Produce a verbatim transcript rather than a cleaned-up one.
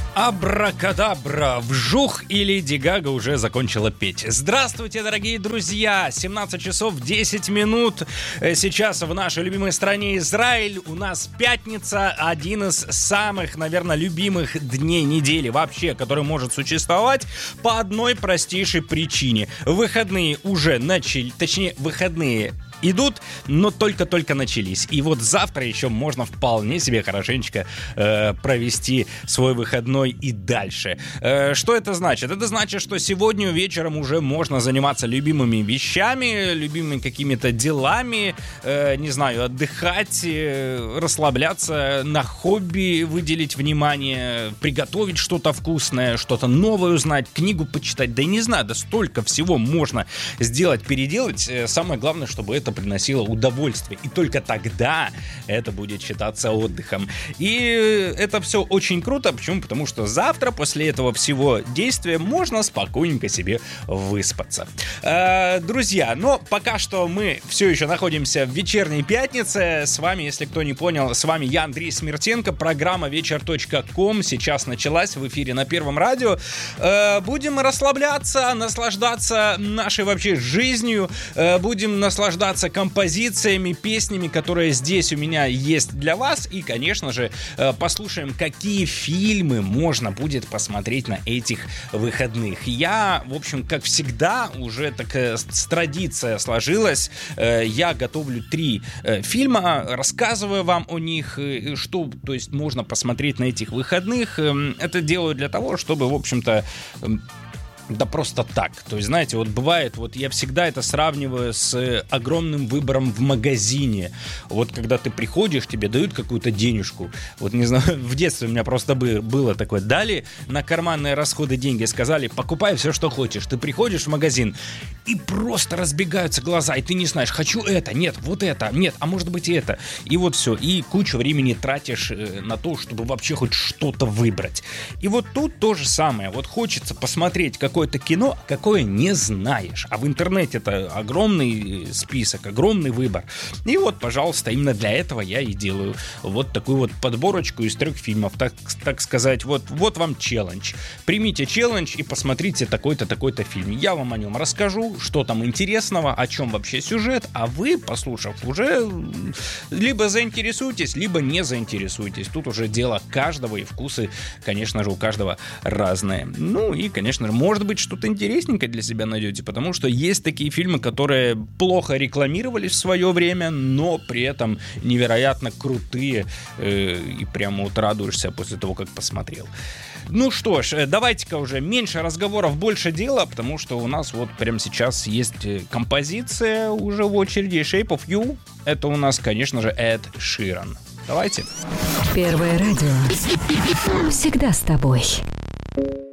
Абракадабра, вжух, и Леди Гага уже закончила петь. Здравствуйте, дорогие друзья! семнадцать часов десять минут. Сейчас в нашей любимой стране Израиль. У нас пятница, один из самых, наверное, любимых дней недели вообще, который может существовать по одной простейшей причине. Выходные уже начали, точнее, выходные идут, но только-только начались. И вот завтра еще можно вполне себе хорошенечко э, провести свой выходной и дальше. Э, что это значит? Это значит, что сегодня вечером уже можно заниматься любимыми вещами, любимыми какими-то делами, э, не знаю, отдыхать, э, расслабляться, на хобби выделить внимание, приготовить что-то вкусное, что-то новое узнать, книгу почитать, да и не знаю, да столько всего можно сделать, переделать. Э, самое главное, чтобы это приносило удовольствие. И только тогда это будет считаться отдыхом. И это все очень круто. Почему? Потому что завтра после этого всего действия можно спокойненько себе выспаться. Э, друзья, но пока что мы все еще находимся в вечерней пятнице. С вами, если кто не понял, с вами я, Андрей Смертенко. Программа вечер точка ком сейчас началась в эфире на Первом радио. Э, будем расслабляться, наслаждаться нашей вообще жизнью. Э, будем наслаждаться композициями, песнями, которые здесь у меня есть для вас. И, конечно же, послушаем, какие фильмы можно будет посмотреть на этих выходных. Я, в общем, как всегда, уже такая традиция сложилась. Я готовлю три фильма, рассказываю вам о них, что, то есть, можно посмотреть на этих выходных. Это делаю для того, чтобы, в общем-то, да просто так. То есть, знаете, вот бывает, вот я всегда это сравниваю с огромным выбором в магазине. Вот когда ты приходишь, тебе дают какую-то денежку. Вот не знаю, в детстве у меня просто было такое. Дали на карманные расходы деньги, сказали, покупай все, что хочешь. Ты приходишь в магазин, и просто разбегаются глаза, и ты не знаешь, хочу это, нет, вот это, нет, а может быть и это. И вот все. И кучу времени тратишь на то, чтобы вообще хоть что-то выбрать. И вот тут то же самое. Вот хочется посмотреть какой какое-то кино, какое не знаешь. А в интернете это огромный список, огромный выбор. И вот, пожалуйста, именно для этого я и делаю вот такую вот подборочку из трех фильмов. Так, так сказать, вот, вот вам челлендж. Примите челлендж и посмотрите такой-то, такой-то фильм. Я вам о нем расскажу, что там интересного, о чем вообще сюжет, а вы, послушав, уже либо заинтересуетесь, либо не заинтересуетесь. Тут уже дело каждого, и вкусы, конечно же, у каждого разные. Ну и, конечно же, может быть, что-то интересненькое для себя найдете, потому что есть такие фильмы, которые плохо рекламировались в свое время, но при этом невероятно крутые, э, и прямо вот радуешься после того, как посмотрел. Ну что ж, давайте-ка уже меньше разговоров, больше дела, потому что у нас вот прямо сейчас есть композиция уже в очереди. Shape of You. Это у нас, конечно же, Эд Ширан. Давайте. Первое радио. Всегда с тобой.